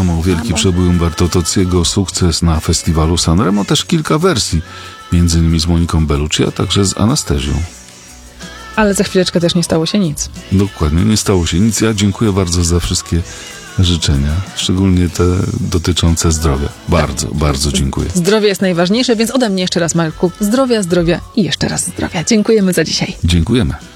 samo wielki przebój Umberto Tozziego, sukces na festiwalu Sanremo, też kilka wersji, między innymi z Moniką Bellucci, a także z Anastazją. Ale za chwileczkę też nie stało się nic. Dokładnie, nie stało się nic. Ja dziękuję bardzo za wszystkie życzenia, szczególnie te dotyczące zdrowia. Bardzo, bardzo dziękuję. Zdrowie jest najważniejsze, więc ode mnie jeszcze raz, Marku, zdrowia, zdrowia i jeszcze raz zdrowia. Dziękujemy za dzisiaj. Dziękujemy.